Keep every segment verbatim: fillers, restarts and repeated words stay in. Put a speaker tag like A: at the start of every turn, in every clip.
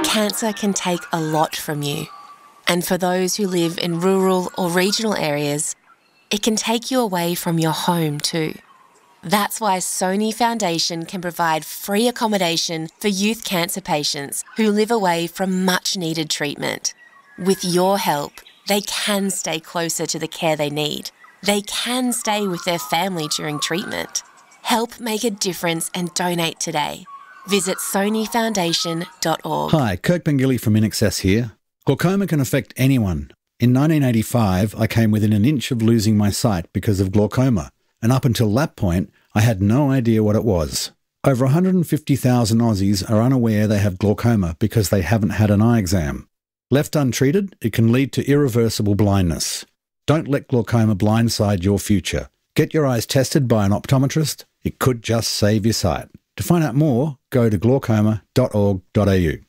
A: cancer can take a lot from you. And for those who live in rural or regional areas, it can take you away from your home too. That's why Sony Foundation can provide free accommodation for youth cancer patients who live away from much-needed treatment. With your help, they can stay closer to the care they need. They can stay with their family during treatment. Help make a difference and donate today. Visit sony foundation dot org.
B: Hi, Kirk Pengilly from In Excess here. Glaucoma can affect anyone. In nineteen eighty-five, I came within an inch of losing my sight because of glaucoma, and up until that point, I had no idea what it was. Over one hundred fifty thousand Aussies are unaware they have glaucoma because they haven't had an eye exam. Left untreated, it can lead to irreversible blindness. Don't let glaucoma blindside your future. Get your eyes tested by an optometrist. It could just save your sight. To find out more, go to glaucoma dot org dot a u.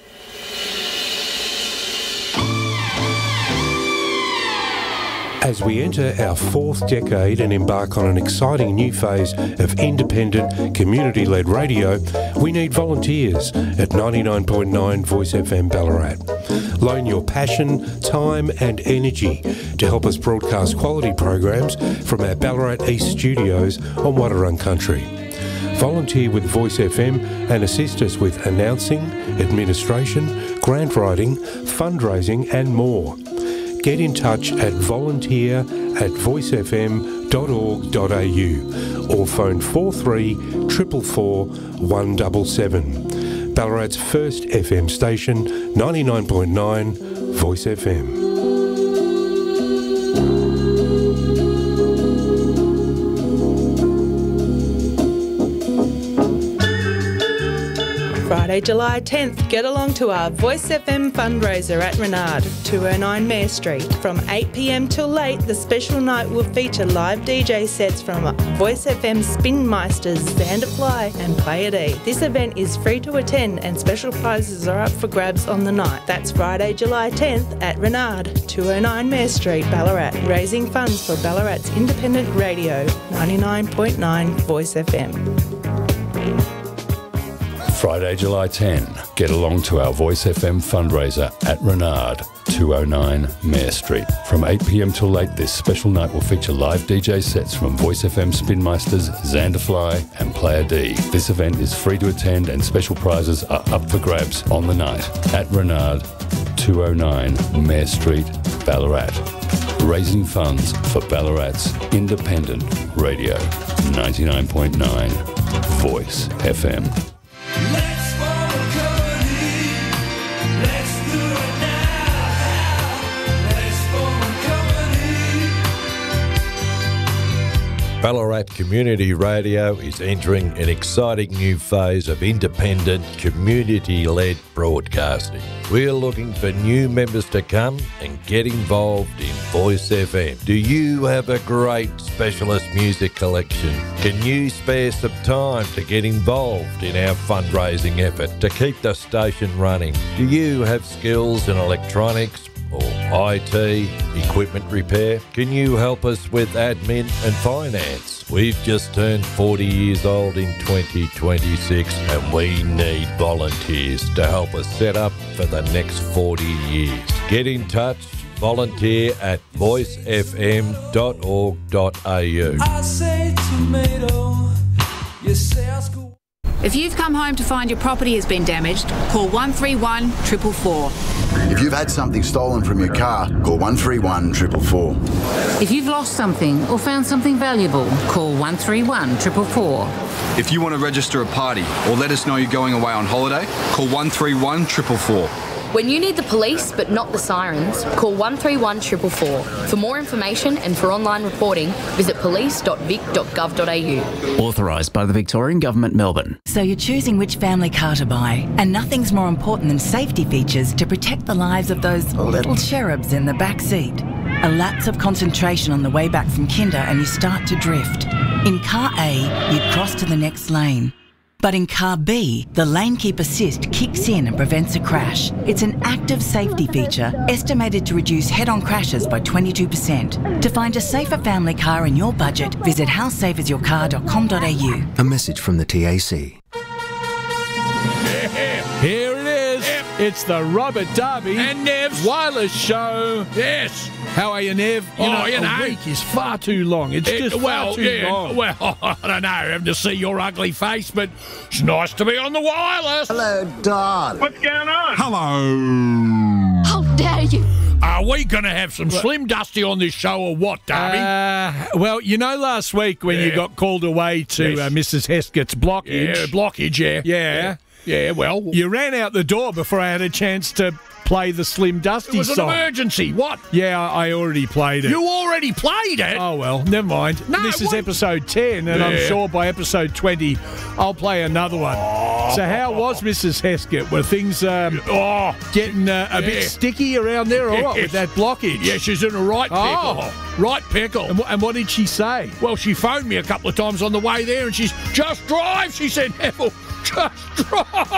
C: As we enter our fourth decade and embark on an exciting new phase of independent, community-led radio, we need volunteers at ninety-nine point nine Voice F M Ballarat. Loan your passion, time and energy to help us broadcast quality programs from our Ballarat East studios on Wadawurrung Country. Volunteer with Voice F M and assist us with announcing, administration, grant writing, fundraising and more. Get in touch at volunteer at voice f m dot org dot a u or phone four three four four four one seven seven. Ballarat's first F M station, ninety-nine point nine Voice F M.
D: Friday, July tenth, get along to our Voice F M fundraiser at Renard, two oh nine Mayor Street. From eight p m till late, the special night will feature live D J sets from Voice F M Spin Meisters, Xanderfly and Player D. This event is free to attend and special prizes are up for grabs on the night. That's Friday, July tenth at Renard, two oh nine Mayor Street, Ballarat, raising funds for Ballarat's independent radio, ninety-nine point nine Voice F M.
E: Friday, July tenth, get along to our Voice F M fundraiser at Renard, two oh nine Mayor Street. From eight p m till late, this special night will feature live D J sets from Voice F M Spin Meisters, Xanderfly and Player D. This event is free to attend and special prizes are up for grabs on the night at Renard, two oh nine Mayor Street, Ballarat. Raising funds for Ballarat's independent radio, ninety-nine point nine Voice F M.
F: Let's form a company. Let's do it now. Let's form a company.
G: Ballarat Community Radio is entering an exciting new phase of independent, community-led broadcasting. We're looking for new members to come and get involved in Voice F M. Do you have a great specialist music collection? Can you spare some time to get involved in our fundraising effort to keep the station running? Do you have skills in electronics or I T, equipment repair? Can you help us with admin and finance? We've just turned forty years old in twenty twenty-six and we need volunteers to help us set up for the next forty years. Get in touch, volunteer at voice f m dot org dot a u.
F: I say tomato, you say I school.
H: If you've come home to find your property has been damaged, call one three one, four four four.
I: If you've had something stolen from your car, call one three one, four four four.
H: If you've lost something or found something valuable, call one three one, four four four.
J: If you want to register a party or let us know you're going away on holiday, call one three one, four four four.
K: When you need the police but not the sirens, call one three one, four four four. For more information and for online reporting, visit police dot vic dot gov dot a u.
L: Authorised by the Victorian Government, Melbourne.
M: So you're choosing which family car to buy, and nothing's more important than safety features to protect the lives of those little cherubs in the back seat. A lapse of concentration on the way back from kinder and you start to drift. In car A, you cross to the next lane. But in car B, the Lane Keep Assist kicks in and prevents a crash. It's an active safety feature estimated to reduce head-on crashes by twenty-two percent. To find a safer family car in your budget, visit how safe is your car dot com dot a u.
N: A message from the T A C.
G: Here it is.
N: It's the Robert Darby
O: and Nev's
N: Wireless Show.
O: Yes.
N: How are you, Nev? You
O: oh,
N: know,
O: you know.
N: a week is far too long. It's
O: it,
N: just
O: well,
N: far too
O: yeah,
N: long.
O: Well, I don't know, having to see your ugly face, but it's nice to be on the wireless.
I: Hello, Dad.
O: What's going on?
P: Hello.
K: How dare you?
O: Are we going to have some Slim Dusty on this show or what, Darby?
N: Uh, well, you know last week when
O: yeah.
N: you got called away to
O: yes.
N: uh, Missus Heskett's blockage.
O: Yeah, blockage, yeah.
N: Yeah.
O: Yeah, yeah well.
N: You ran out the door before I had a chance to play the Slim Dusty
O: it was
N: song.
O: An emergency. What?
N: Yeah, I already played it.
O: You already played it?
N: Oh, well, never mind.
O: No,
N: this is
O: what?
N: episode ten, and
O: yeah.
N: I'm sure by episode twenty, I'll play another one.
O: Oh.
N: So how was Missus Heskett? Were things um,
O: oh.
N: getting uh, a
O: yeah.
N: bit sticky around there, or
O: yes.
N: what, with that blockage?
O: Yeah, she's in a right pickle.
N: Oh.
O: Right pickle.
N: And, and what did she say?
O: Well, she phoned me a couple of times on the way there, and she's, just drive, she said, Neville, just drive.